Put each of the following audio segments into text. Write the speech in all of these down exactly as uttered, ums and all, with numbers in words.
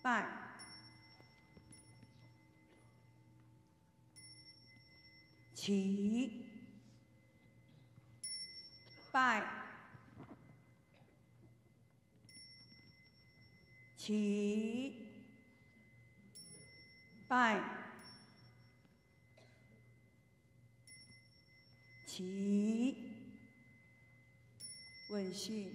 拜，起，拜，起，拜，起，问讯。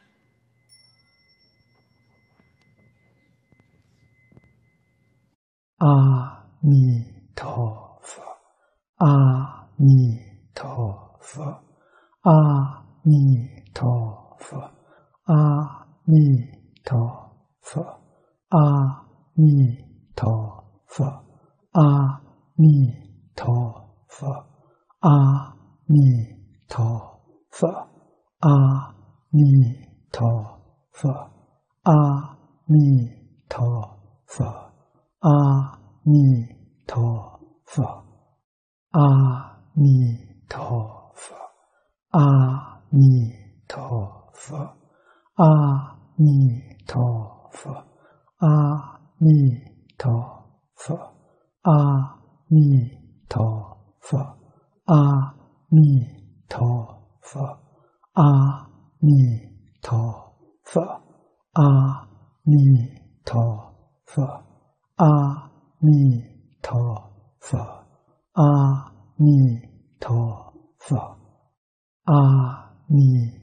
阿弥陀佛，阿弥陀佛，阿弥陀佛，阿弥陀佛，阿弥陀佛，阿弥陀佛，阿弥陀佛，阿弥陀佛，阿弥陀佛。阿弥陀佛，阿弥陀佛，阿弥陀佛，阿弥陀佛，阿弥陀佛，阿弥陀佛，阿弥陀佛，阿弥陀佛，阿弥陀佛。阿弥陀佛，阿弥陀佛，阿弥。